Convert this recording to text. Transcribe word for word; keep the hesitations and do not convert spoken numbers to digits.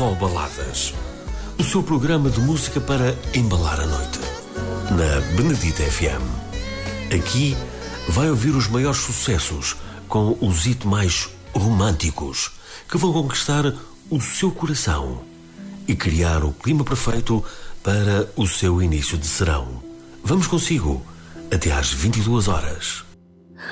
só baladas. O seu programa de música para embalar a noite. Na Benedita F M. Aqui vai ouvir os maiores sucessos com os hits mais românticos que vão conquistar o seu coração e criar o clima perfeito para o seu início de serão. Vamos consigo até às vinte e duas horas.